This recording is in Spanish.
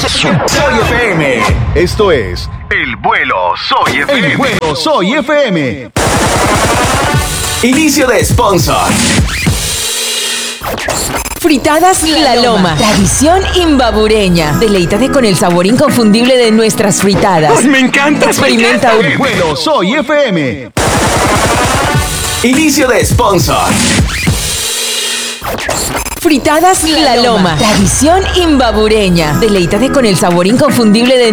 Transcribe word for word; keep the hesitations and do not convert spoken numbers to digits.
Soy F M. Esto es El Vuelo Soy F M. El Vuelo Soy F M. Inicio de sponsor. Fritadas La Loma, tradición imbabureña. Deleítate con el sabor inconfundible de nuestras fritadas. ¡Me encanta! Experimenta un El Vuelo Soy F M. Inicio de sponsor. Fritadas La Loma, tradición imbabureña. Deleítate con el sabor inconfundible de